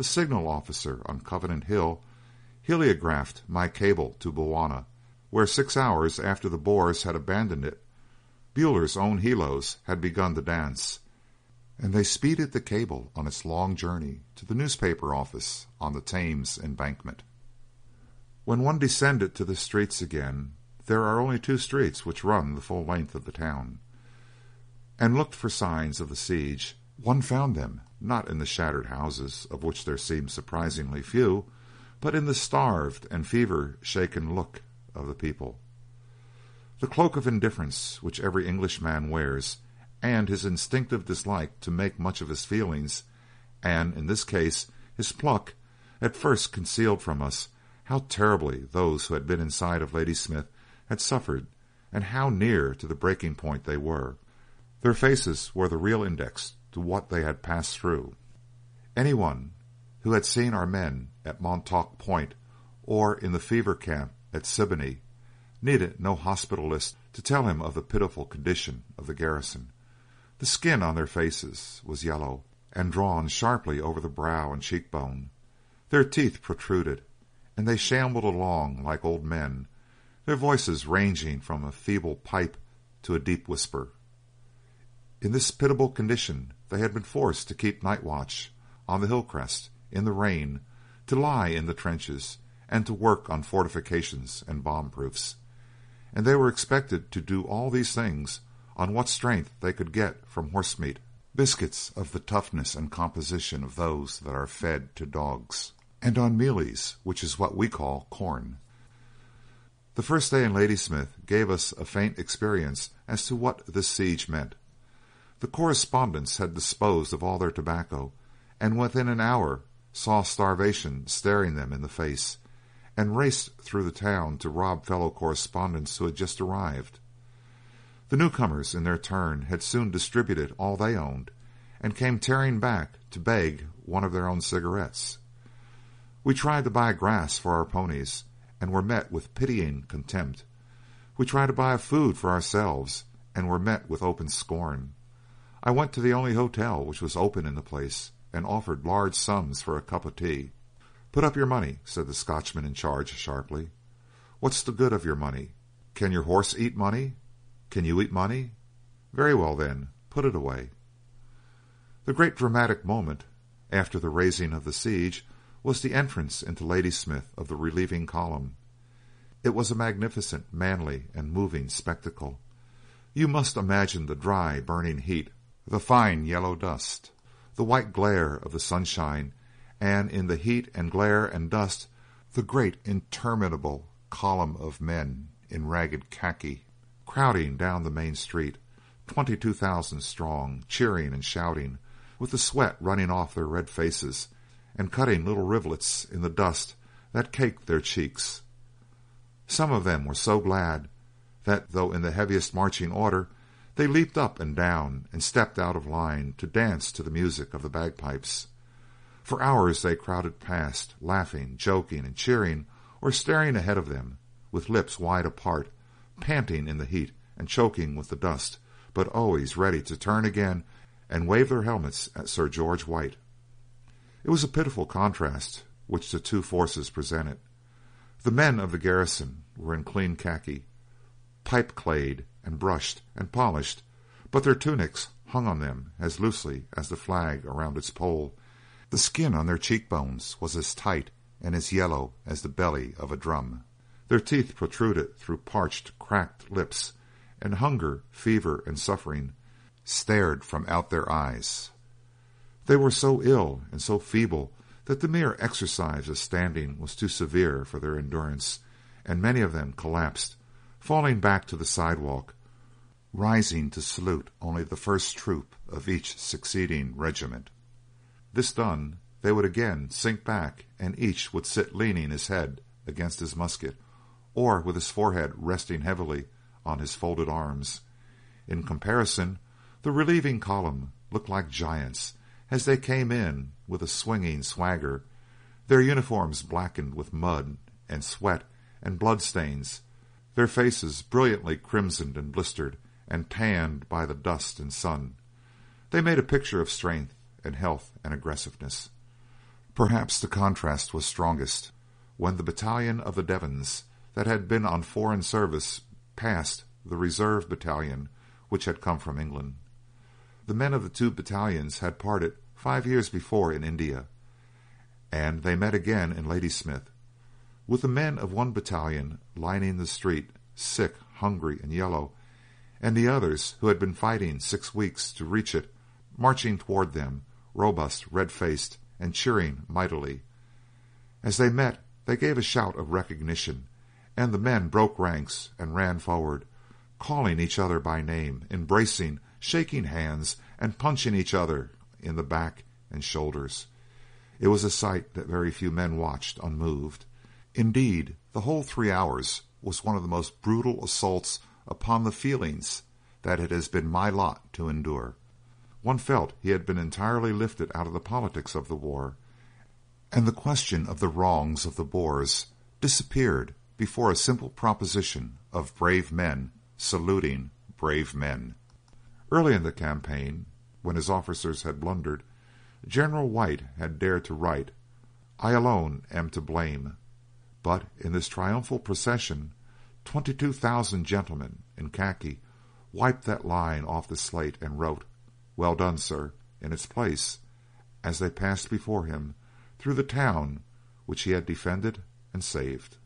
a signal officer on Covenant Hill, heliographed my cable to Bulwana, where 6 hours after the Boers had abandoned it, Buller's own helos had begun to dance, and they speeded the cable on its long journey to the newspaper office on the Thames Embankment. When one descended to the streets again, there are only 2 streets which run the full length of the town, and looked for signs of the siege, one found them not in the shattered houses, of which there seemed surprisingly few, but in the starved and fever-shaken look of the people. The cloak of indifference which every Englishman wears, and his instinctive dislike to make much of his feelings, and, in this case, his pluck, at first concealed from us how terribly those who had been inside of Ladysmith had suffered, and how near to the breaking point they were. Their faces were the real index to what they had passed through. Anyone who had seen our men at Montauk Point or in the fever camp at Siboney needed no hospitalist to tell him of the pitiful condition of the garrison. The skin on their faces was yellow and drawn sharply over the brow and cheekbone. Their teeth protruded, and they shambled along like old men, their voices ranging from a feeble pipe to a deep whisper. In this pitiable condition they had been forced to keep night watch on the hill crest, in the rain, to lie in the trenches, and to work on fortifications and bomb-proofs. And they were expected to do all these things on what strength they could get from horse meat, biscuits of the toughness and composition of those that are fed to dogs, and on mealies, which is what we call corn. The first day in Ladysmith gave us a faint experience as to what this siege meant. The correspondents had disposed of all their tobacco, and within an hour saw starvation staring them in the face, and raced through the town to rob fellow correspondents who had just arrived. The newcomers, in their turn, had soon distributed all they owned, and came tearing back to beg one of their own cigarettes. We tried to buy grass for our ponies, and were met with pitying contempt. We tried to buy food for ourselves, and were met with open scorn. I went to the only hotel which was open in the place, and offered large sums for a cup of tea. "Put up your money," said the Scotchman in charge sharply. "What's the good of your money? Can your horse eat money? Can you eat money? Very well, then, put it away." The great dramatic moment, after the raising of the siege, was the entrance into Ladysmith of the relieving column. It was a magnificent, manly, and moving spectacle. You must imagine the dry, burning heat, the fine yellow dust, the white glare of the sunshine, and in the heat and glare and dust, the great interminable column of men in ragged khaki, crowding down the main street, 22,000 strong, cheering and shouting, with the sweat running off their red faces, and cutting little rivulets in the dust that caked their cheeks. Some of them were so glad that, though in the heaviest marching order, they leaped up and down and stepped out of line to dance to the music of the bagpipes. For hours they crowded past, laughing, joking, and cheering, or staring ahead of them, with lips wide apart, panting in the heat and choking with the dust, but always ready to turn again and wave their helmets at Sir George White. It was a pitiful contrast which the two forces presented. The men of the garrison were in clean khaki, pipe-clayed and brushed and polished, but their tunics hung on them as loosely as the flag around its pole. The skin on their cheekbones was as tight and as yellow as the belly of a drum. Their teeth protruded through parched, cracked lips, and hunger, fever, and suffering stared from out their eyes. They were so ill and so feeble that the mere exercise of standing was too severe for their endurance, and many of them collapsed, falling back to the sidewalk, rising to salute only the first troop of each succeeding regiment. This done, they would again sink back, and each would sit leaning his head against his musket, or with his forehead resting heavily on his folded arms. In comparison, the relieving column looked like giants as they came in with a swinging swagger, their uniforms blackened with mud and sweat and blood-stains, their faces brilliantly crimsoned and blistered and tanned by the dust and sun. They made a picture of strength and health and aggressiveness. Perhaps the contrast was strongest when the battalion of the Devons that had been on foreign service passed the reserve battalion which had come from England. The men of the two battalions had parted 5 years before in India, and they met again in Ladysmith, with the men of one battalion lining the street, sick, hungry, and yellow, and the others, who had been fighting 6 weeks to reach it, marching toward them, robust, red-faced, and cheering mightily. As they met, they gave a shout of recognition, and the men broke ranks and ran forward, calling each other by name, embracing, shaking hands, and punching each other in the back and shoulders. It was a sight that very few men watched unmoved. Indeed, the whole 3 hours was one of the most brutal assaults upon the feelings that it has been my lot to endure. One felt he had been entirely lifted out of the politics of the war, and the question of the wrongs of the Boers disappeared before a simple proposition of brave men saluting brave men. Early in the campaign, when his officers had blundered, General White had dared to write, "I alone am to blame." But in this triumphal procession, 22,000 gentlemen in khaki wiped that line off the slate and wrote, "Well done, sir," in its place, as they passed before him through the town which he had defended and saved.